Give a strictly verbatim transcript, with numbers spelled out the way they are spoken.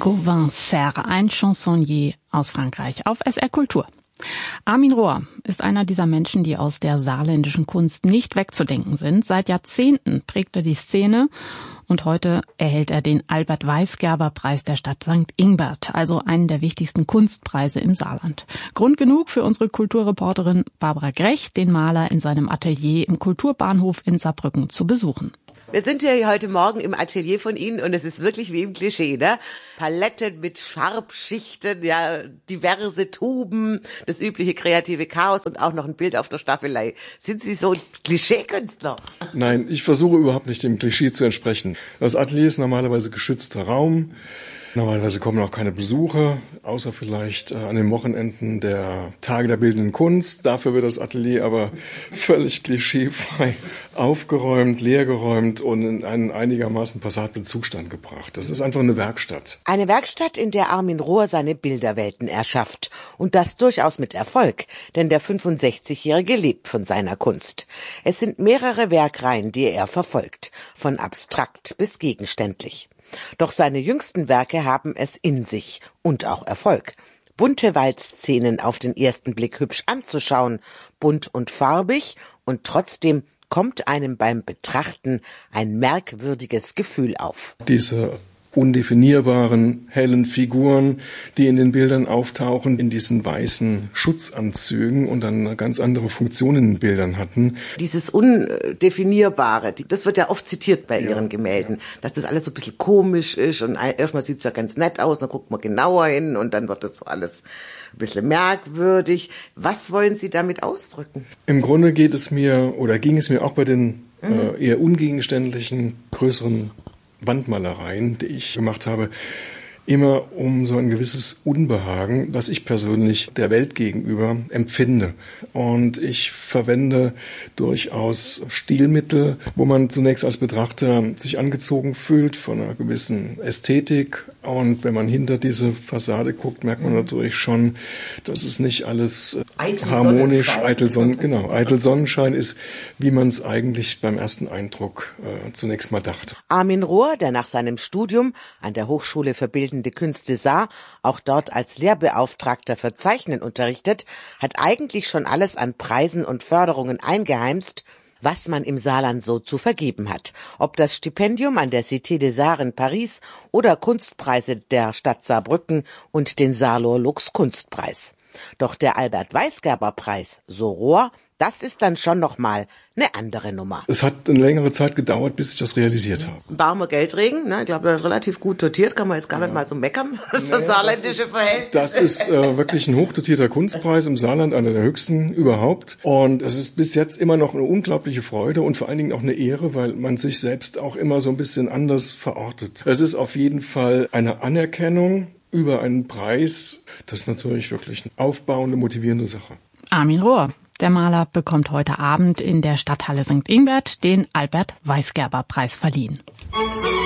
Gauvin Serre, ein Chansonnier aus Frankreich, auf S R Kultur. Armin Rohr ist einer dieser Menschen, die aus der saarländischen Kunst nicht wegzudenken sind. Seit Jahrzehnten prägt er die Szene und heute erhält er den Albert-Weisgerber-Preis der Stadt Sankt Ingbert, also einen der wichtigsten Kunstpreise im Saarland. Grund genug für unsere Kulturreporterin Barbara Grech, den Maler in seinem Atelier im Kulturbahnhof in Saarbrücken zu besuchen. Wir sind ja heute Morgen im Atelier von Ihnen und es ist wirklich wie im Klischee, ne? Paletten mit Farbschichten, ja, diverse Tuben, das übliche kreative Chaos und auch noch ein Bild auf der Staffelei. Sind Sie so ein Klischeekünstler? Nein, ich versuche überhaupt nicht dem Klischee zu entsprechen. Das Atelier ist normalerweise geschützter Raum. Normalerweise kommen auch keine Besucher, außer vielleicht äh, an den Wochenenden der Tage der Bildenden Kunst. Dafür wird das Atelier aber völlig klischeefrei aufgeräumt, leergeräumt und in einen einigermaßen passablen Zustand gebracht. Das ist einfach eine Werkstatt. Eine Werkstatt, in der Armin Rohr seine Bilderwelten erschafft. Und das durchaus mit Erfolg, denn der fünfundsechzigjährige lebt von seiner Kunst. Es sind mehrere Werkreihen, die er verfolgt, von abstrakt bis gegenständlich. Doch seine jüngsten Werke haben es in sich und auch Erfolg. Bunte Waldszenen auf den ersten Blick hübsch anzuschauen, bunt und farbig, und trotzdem kommt einem beim Betrachten ein merkwürdiges Gefühl auf. Diese undefinierbaren, hellen Figuren, die in den Bildern auftauchen, in diesen weißen Schutzanzügen und dann eine ganz andere Funktion in den Bildern hatten. Dieses Undefinierbare, das wird ja oft zitiert bei ja, Ihren Gemälden, ja. Dass das alles so ein bisschen komisch ist und erstmal sieht es ja ganz nett aus, dann guckt man genauer hin und dann wird das so alles ein bisschen merkwürdig. Was wollen Sie damit ausdrücken? Im Grunde geht es mir, oder ging es mir auch bei den mhm. äh, eher ungegenständlichen, größeren Wandmalereien, die ich gemacht habe, immer um so ein gewisses Unbehagen, was ich persönlich der Welt gegenüber empfinde. Und ich verwende durchaus Stilmittel, wo man zunächst als Betrachter sich angezogen fühlt von einer gewissen Ästhetik. Und wenn man hinter diese Fassade guckt, merkt man natürlich schon, dass es nicht alles eitel harmonisch, eitel Sonnen, genau, eitel Sonnenschein ist, wie man es eigentlich beim ersten Eindruck äh, zunächst mal dachte. Armin Rohr, der nach seinem Studium an der Hochschule für Bildende Künste Saar auch dort als Lehrbeauftragter für Zeichnen unterrichtet, hat eigentlich schon alles an Preisen und Förderungen eingeheimst, was man im Saarland so zu vergeben hat. Ob das Stipendium an der Cité des Arts in Paris oder Kunstpreise der Stadt Saarbrücken und den Saarlor Lux Kunstpreis. Doch der Albert-Weisgerber-Preis, so Rohr, das ist dann schon noch mal eine andere Nummer. Es hat eine längere Zeit gedauert, bis ich das realisiert habe. Warmer Geldregen, ne? Ich glaube, das ist relativ gut dotiert, kann man jetzt gar ja. nicht mal so meckern. Naja, das saarländische Verhältnis. Das ist äh, wirklich ein hochdotierter Kunstpreis im Saarland, einer der höchsten überhaupt. Und es ist bis jetzt immer noch eine unglaubliche Freude und vor allen Dingen auch eine Ehre, weil man sich selbst auch immer so ein bisschen anders verortet. Es ist auf jeden Fall eine Anerkennung über einen Preis. Das ist natürlich wirklich eine aufbauende, motivierende Sache. Armin Rohr, der Maler, bekommt heute Abend in der Stadthalle Sankt Ingbert den Albert-Weisgerber-Preis verliehen.